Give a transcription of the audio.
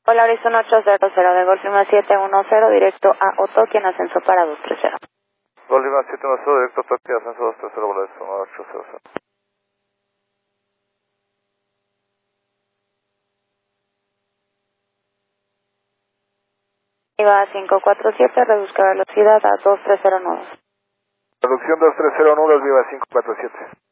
Hola, Horizon 800 de Golf Lima 710, directo a Otoki en ascenso para 230. Golf Lima 710, directo a Otoki, ascenso 230, boleto 800. Iba a 547, reduzca velocidad a 2309. Reducción 2309, viva 547.